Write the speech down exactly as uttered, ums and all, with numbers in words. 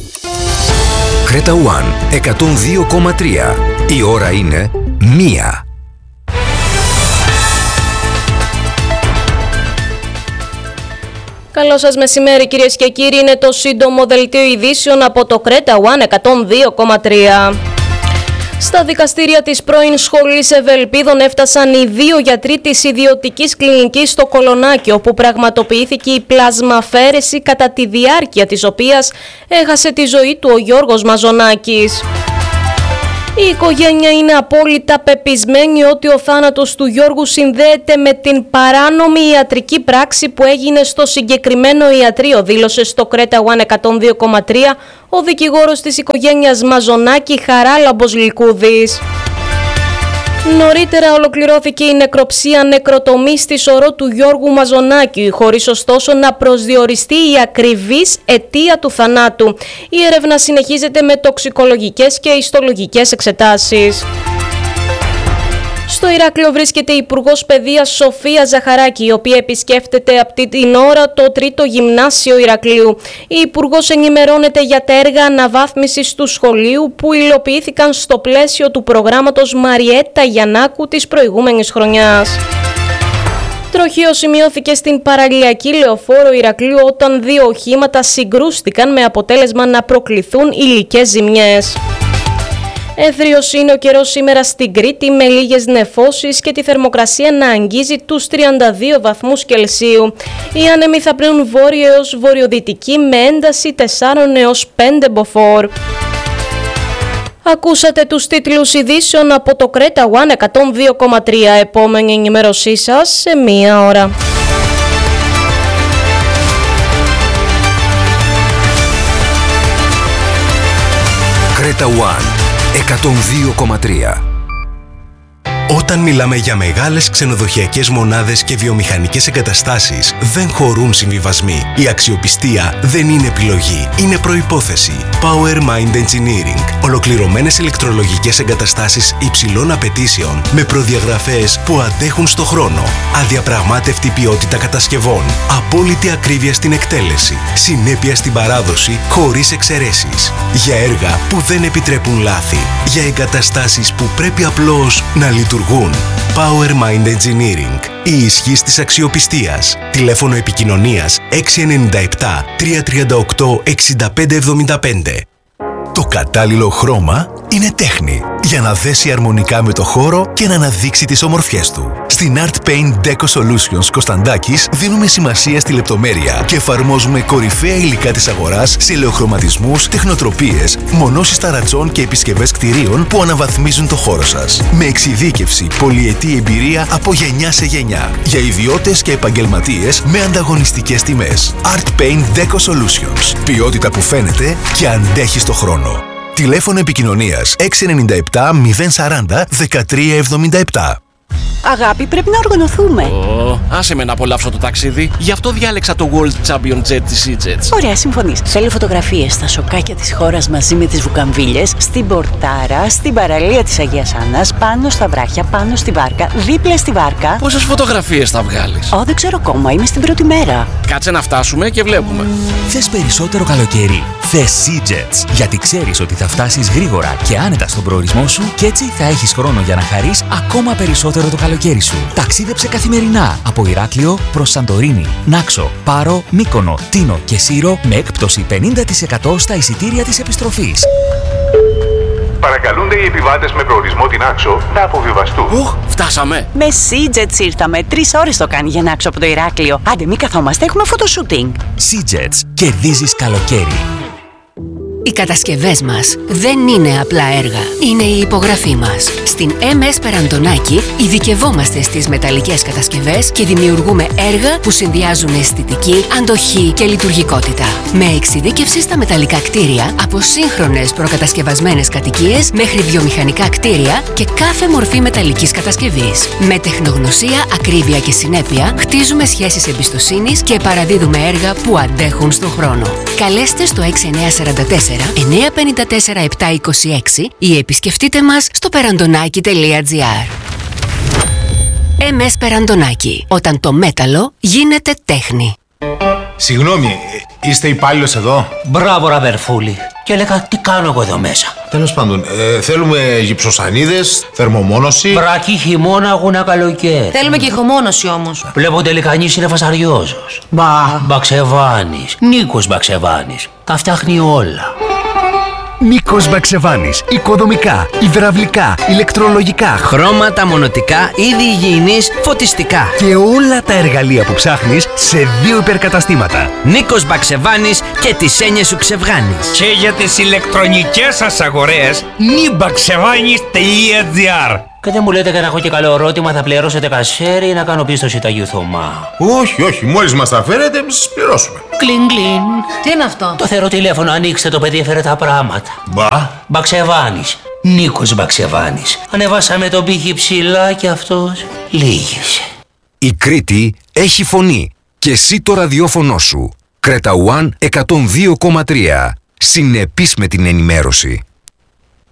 Κρέτα One εκατόν δύο κόμμα τρία. Η ώρα είναι μία. Καλό σας μεσημέρι κυρίες και κύριοι, είναι το σύντομο δελτίο ειδήσεων από το Κρέτα One εκατόν δύο κόμμα τρία. Στα δικαστήρια της πρώην σχολής Ευελπίδων έφτασαν οι δύο γιατροί της ιδιωτικής κλινικής στο Κολονάκι, όπου πραγματοποιήθηκε η πλασμαφαίρεση κατά τη διάρκεια της οποίας έχασε τη ζωή του ο Γιώργος Μαζονάκης. Η οικογένεια είναι απόλυτα πεπισμένη ότι ο θάνατος του Γιώργου συνδέεται με την παράνομη ιατρική πράξη που έγινε στο συγκεκριμένο ιατρείο, δήλωσε στο Κρέτα One εκατόν δύο κόμμα τρία ο δικηγόρος της οικογένειας Μαζονάκη, Χαράλαμπος Λυκούδης. Νωρίτερα ολοκληρώθηκε η νεκροψία νεκροτομή στη σωρό του Γιώργου Μαζονάκη, χωρίς ωστόσο να προσδιοριστεί η ακριβής αιτία του θανάτου. Η έρευνα συνεχίζεται με τοξικολογικές και ιστολογικές εξετάσεις. Στο Ηράκλειο βρίσκεται η Υπουργός Παιδείας Σοφία Ζαχαράκη, η οποία επισκέφτεται αυτή την ώρα το τρίτο γυμνάσιο Ηρακλείου. Η Υπουργός ενημερώνεται για τα έργα αναβάθμισης του σχολείου που υλοποιήθηκαν στο πλαίσιο του προγράμματος Μαριέτα Γιαννάκου της προηγούμενης χρονιάς. Τροχείο σημειώθηκε στην παραλιακή λεωφόρο Ηρακλείου όταν δύο οχήματα συγκρούστηκαν με αποτέλεσμα να προκληθούν υλικές ζημιές. Έθριος είναι ο καιρός σήμερα στην Κρήτη με λίγες νεφώσεις και τη θερμοκρασία να αγγίζει τους τριάντα δύο βαθμούς Κελσίου. Οι άνεμοι θα πνέουν βόρειο έως βορειοδυτική με ένταση τέσσερα έως πέντε μποφόρ. Ακούσατε τους τίτλους ειδήσεων από το Κρέτα One εκατόν δύο κόμμα τρία. Επόμενη ενημέρωσή σας σε μία ώρα. Κρέτα One εκατόν δύο κόμμα τρία. Όταν μιλάμε για μεγάλες ξενοδοχειακές μονάδες και βιομηχανικές εγκαταστάσεις, δεν χωρούν συμβιβασμοί. Η αξιοπιστία δεν είναι επιλογή, είναι προϋπόθεση. Power Mind Engineering. Ολοκληρωμένες ηλεκτρολογικές εγκαταστάσεις υψηλών απαιτήσεων με προδιαγραφές που αντέχουν στο χρόνο. Αδιαπραγμάτευτη ποιότητα κατασκευών. Απόλυτη ακρίβεια στην εκτέλεση. Συνέπεια στην παράδοση χωρίς εξαιρέσεις. Για έργα που δεν επιτρέπουν λάθη. Για εγκαταστάσεις που πρέπει απλώς να λειτουργούν. Power Mind Engineering. Η ισχύς της αξιοπιστίας. Τηλέφωνο επικοινωνίας έξι εννιά επτά τρία τρία οκτώ εξήντα πέντε εβδομήντα πέντε. Το κατάλληλο χρώμα είναι τέχνη για να δέσει αρμονικά με το χώρο και να αναδείξει τις ομορφιές του. Στην Art Paint Deco Solutions Κωνσταντάκης δίνουμε σημασία στη λεπτομέρεια και εφαρμόζουμε κορυφαία υλικά της αγοράς σε ελαιοχρωματισμούς, τεχνοτροπίες, μονώσεις ταρατσών και επισκευές κτηρίων που αναβαθμίζουν το χώρο σας. Με εξειδίκευση, πολυετή εμπειρία από γενιά σε γενιά. Για ιδιώτες και επαγγελματίες με ανταγωνιστικές τιμές. Art Paint Deco Solutions. Ποιότητα που φαίνεται και αντέχει στο χρόνο. Τηλέφωνο επικοινωνίας έξι εννιά επτά μηδέν σαράντα δεκατρία εβδομήντα επτά. Αγάπη, πρέπει να οργανωθούμε. Ω, άσε με να απολαύσω το ταξίδι. Γι' αυτό διάλεξα το World Champion Jet της EasyJet. Ωραία, συμφωνείς. Θέλω φωτογραφίες στα σοκάκια της χώρας μαζί με τις βουκαμβίλες, στην Πορτάρα, στην παραλία της Αγίας Άννας, πάνω στα βράχια, πάνω στη βάρκα, δίπλα στη βάρκα. Πόσες φωτογραφίες θα βγάλεις? Ω, δεν ξέρω ακόμα, είμαι στην πρώτη μέρα. Κάτσε να φτάσουμε και βλέπουμε. Θες περισσότερο καλοκαίρι? Θες EasyJet. Γιατί ξέρεις ότι θα φτάσεις γρήγορα και άνετα στον προορισμό σου και έτσι θα έχεις χρόνο για να χαρείς ακόμα περισσότερο το καλοκαίρι σου. Ταξίδεψε καθημερινά από Ηράκλειο προς Σαντορίνη, Νάξο, Πάρο, Μύκονο, Τίνο και Σύρο με έκπτωση πενήντα τοις εκατό στα εισιτήρια της επιστροφής. Παρακαλούνται οι επιβάτες με προορισμό την Άξο να αποβιβαστούν. Οχ, φτάσαμε. Με EasyJet ήρθαμε. Τρεις ώρες το κάνει για να Άξο από το Ηράκλειο. Άντε, μη καθόμαστε, έχουμε φωτοσούτινγκ. EasyJet. Κερδίζεις καλοκαίρι. Οι κατασκευές μας δεν είναι απλά έργα, είναι η υπογραφή μας. Στην εμ ες Περαντονάκη ειδικευόμαστε στις μεταλλικές κατασκευές και δημιουργούμε έργα που συνδυάζουν αισθητική, αντοχή και λειτουργικότητα. Με εξειδίκευση στα μεταλλικά κτίρια, από σύγχρονες προκατασκευασμένες κατοικίες μέχρι βιομηχανικά κτίρια και κάθε μορφή μεταλλικής κατασκευής. Με τεχνογνωσία, ακρίβεια και συνέπεια, χτίζουμε σχέσεις εμπιστοσύνης και παραδίδουμε έργα που αντέχουν στον χρόνο. Καλέστε στο έξι εννιά τέσσερα τέσσερα εννιά πέντε τέσσερα επτά είκοσι έξι ή επισκεφτείτε μας στο περαντονάκι τελεία τζι άρ. εμ ες Περαντονάκι. Όταν το μέταλλο γίνεται τέχνη. Συγγνώμη, είστε υπάλληλος εδώ? Μπράβο, ραδερφούλη. Και έλεγα, τι κάνω εγώ εδώ μέσα. Τέλος πάντων, ε, θέλουμε γυψοσανίδες, θερμομόνωση. Βρακή χειμώνα, αγούνα καλοκαίρι. Θέλουμε και ηχομόνωση όμως. Βλέπω τελικά κανείς είναι φασαριόζος. Μπα, Μπαξεβάνης. Νίκος Μπαξεβάνης. Τα φτιάχνει όλα. Νίκος Μπαξεβάνης. Οικοδομικά, υδραυλικά, ηλεκτρολογικά, χρώματα, μονοτικά, είδη υγιεινής, φωτιστικά. Και όλα τα εργαλεία που ψάχνεις σε δύο υπερκαταστήματα. Νίκος Μπαξεβάνης και τις έννοιες σου ξεβγάνεις. Και για τις ηλεκτρονικές σας αγορές, νιμπαξεβάνης τελεία τζι άρ. Και δεν μου λέτε και να έχω και καλό ερώτημα, θα πληρώσετε κασέρι ή να κάνω πίστοση Ταγίου Θωμά? Όχι, όχι, μόλις μας τα φέρετε, εμείς σας πληρώσουμε. Κλιν, κλιν. Τι είναι αυτό? Το θεωρώ τηλέφωνο, ανοίξτε το παιδί, έφερε τα πράγματα. Μπα. Μπαξεβάνης. Νίκος Μπαξεβάνης. Ανεβάσαμε τον πύχη ψηλά και αυτός λύγησε. Η Κρήτη έχει φωνή και εσύ το ραδιόφωνο σου. Κρέτα One εκατόν δύο κόμμα τρία. Συνεπής με την ενημέρωση.